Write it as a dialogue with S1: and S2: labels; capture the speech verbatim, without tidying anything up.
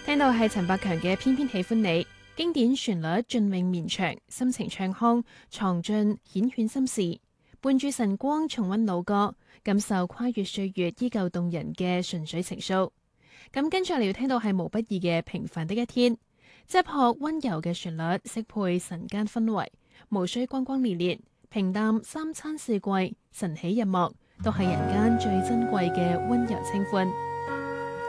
S1: 聽到係陳百強嘅《偏偏喜歡你》，經典旋律雋永綿長，深情唱腔藏進繾綣心事，伴住晨光重溫老歌，感受跨越歲月依舊動人嘅純粹情愫。咁跟住嚟要聽到係毛不易嘅《平凡的一天》，質樸溫柔嘅旋律，適配晨間氛圍，無需轟轟烈烈，平淡三餐四季，晨起日暮，都係人間最珍貴嘅溫柔清歡。